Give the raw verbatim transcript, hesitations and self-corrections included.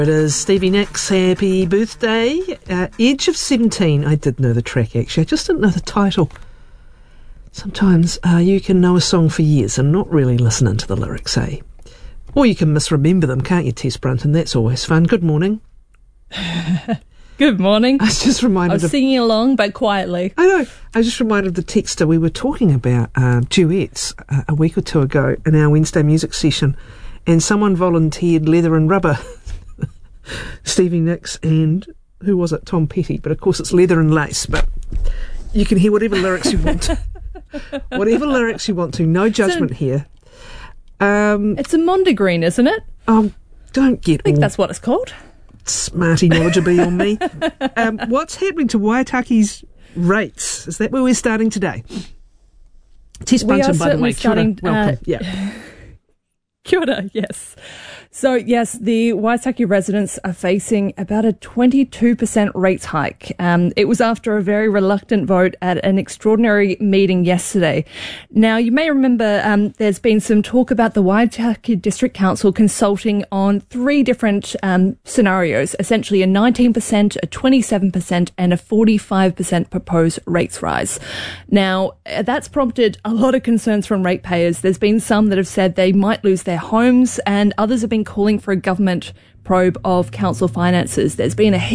It is Stevie Nicks, happy birthday. Uh, Edge of seventeen. I did know the track, actually. I just didn't know the title. Sometimes uh, you can know a song for years and not really listen to the lyrics, eh? Or you can misremember them, can't you, Tess Brunton? That's always fun. Good morning. Good morning. I was just reminded I was of, singing along, but quietly. I know. I was just reminded of the texter. We were talking about uh, duets uh, a week or two ago in our Wednesday music session, and someone volunteered Leather and Rubber. Stevie Nicks and, who was it? Tom Petty. But of course it's Leather and Lace. But you can hear whatever lyrics you want to. Whatever lyrics you want to. No judgment here. Um, it's a Mondegreen, isn't it? Oh, don't get I think all that's what it's called. Smarty knowledgeable on me. Um, what's happening to Waitaki's rates? Is that where we're starting today? Tess Brunton, by the way. Starting, Kia ora. Welcome. Uh, yeah. Kia ora, yes. So, yes, the Waitaki residents are facing about a twenty-two percent rate hike. Um, it was after a very reluctant vote at an extraordinary meeting yesterday. Now, you may remember um, there's been some talk about the Waitaki District Council consulting on three different um, scenarios, essentially a nineteen percent, a twenty-seven percent and a forty-five percent proposed rates rise. Now, that's prompted a lot of concerns from ratepayers. There's been some that have said they might lose their homes, and others have been calling for a government probe of council finances. There's been a